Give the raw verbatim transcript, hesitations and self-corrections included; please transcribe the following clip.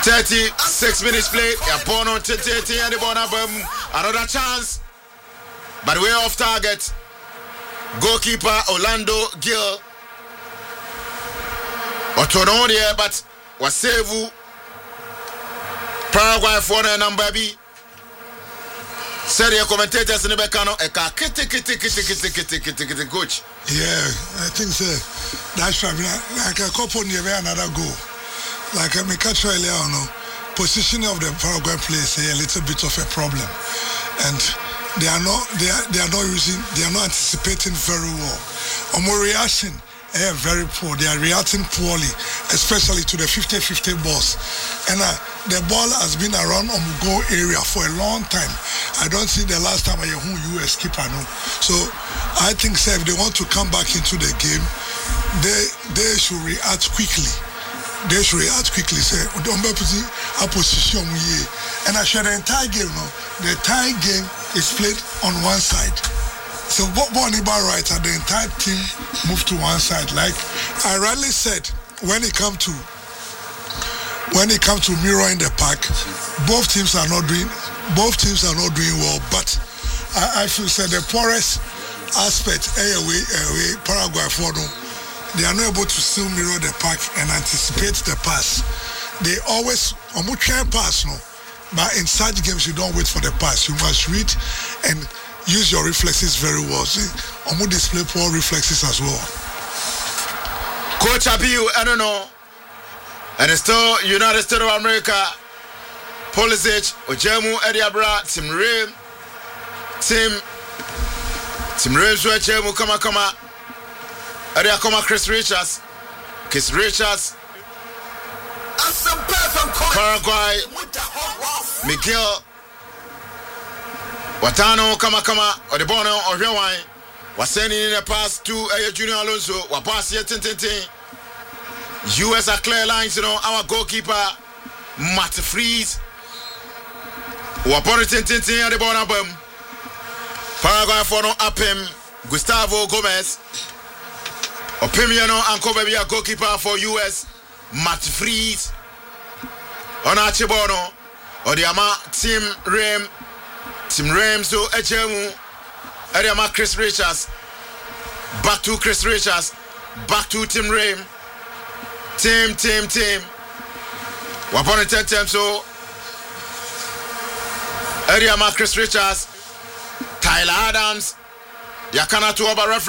thirty-six minutes play. Yeah, born on thirty and the born album. Another chance, but way off target. Goalkeeper Orlando Gill. Otono there, but was save. Paraguay for the number B. Said the commentators in the background, a car, kitty, kitty, kitty, kitty, kitty, kitty, kitty, coach. Yeah, I think so. That's right. Like a couple near another goal. Like I make a try now. Positioning of the Paraguay players is a little bit of a problem, and they are not, they are, they are not using, they are not anticipating very well. On more reaction, they are very poor. They are reacting poorly, especially to the fifty-fifty balls. And uh, the ball has been around on the goal area for a long time. I don't see the last time I heard U S keeper no. So I think say, if they want to come back into the game, they they should react quickly. They should react quickly. Say, don't be putting a position here. And I share the entire game now. The entire game is played on one side. So what one about right and the entire team moved to one side. Like I rightly said, when it comes to when it comes to mirror in the park, both teams are not doing both teams are not doing well. But I, I feel say the poorest aspect, away, away, Paraguay for them, they are not able to still mirror the park and anticipate the pass. They always almost try pass no, but in such games you don't wait for the pass. You must read and use your reflexes very well. See, almost display poor reflexes as well. Coach Abiu, I don't know. And it's still United States of America. Pulisic, Ojemu, Ediabra, Tim Rim, Tim, Tim Rim, Ojemu, Kama Kama, Ediakoma, Chris Richards, Chris Richards, Paraguay, Miguel, Watano, Kama Kama, or the Bono, or Rewind, was sending in a pass to uh, Junior Alonso, Wapas here, tin tin tin. U S are clear lines, you know, our goalkeeper, Matt Freeze. Wapon tin tin tin at the Bono Bum. Paraguay for no up him, Gustavo Gomez. Opimiano and Kobebia goalkeeper for U S, Matt Freeze. On Archibono, or the Ama Tim Rem, Tim Rem, so Ejemu, Ediama Chris Richards. Back to Chris Richards, back to Tim Rem. Team, team, team. Wapon it ten times so. Ediama Chris Richards, Tyler Adams, Yakana to over referee.